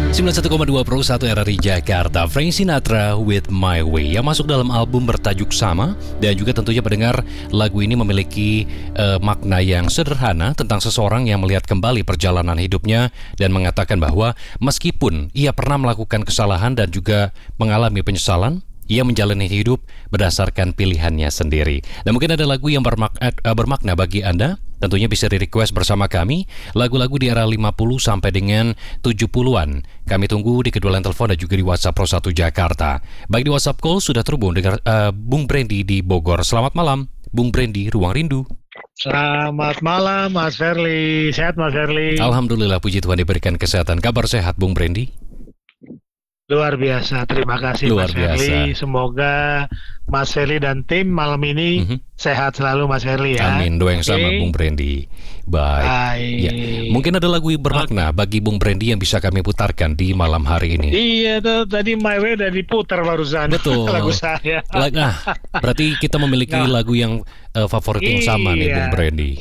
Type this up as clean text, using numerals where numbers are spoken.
91,2 Pro 1 RRI Jakarta, Frank Sinatra with My Way yang masuk dalam album bertajuk sama. Dan juga tentunya pendengar, lagu ini memiliki makna yang sederhana tentang seseorang yang melihat kembali perjalanan hidupnya dan mengatakan bahwa meskipun ia pernah melakukan kesalahan dan juga mengalami penyesalan, ia menjalani hidup berdasarkan pilihannya sendiri. Dan mungkin ada lagu yang bermakna bagi Anda. Tentunya bisa di-request bersama kami lagu-lagu di era 50 sampai dengan 70-an. Kami tunggu di kedua line telepon dan juga di WhatsApp Pro 1 Jakarta. Baik, di WhatsApp call sudah terhubung dengan Bung Brandy di Bogor. Selamat malam, Bung Brandy, Ruang Rindu. Selamat malam, Mas Ferli. Sehat, Mas Ferli? Alhamdulillah, puji Tuhan diberikan kesehatan. Kabar sehat, Bung Brandy? Luar biasa, terima kasih Luar Mas biasa. Ferli. Semoga Mas Ferli dan tim malam ini sehat selalu, Mas Ferli ya. Amin, doa yang sama, Oke. Bung Brandy. Baik. Baik. Ya. Mungkin ada lagu yang bermakna bagi Bung Brandy yang bisa kami putarkan di malam hari ini. Iya tuh, tadi My Way udah diputar barusan. Betul. Lagu saya. Berarti kita memiliki lagu yang favorit yang sama nih, Iya. Bung Brandy.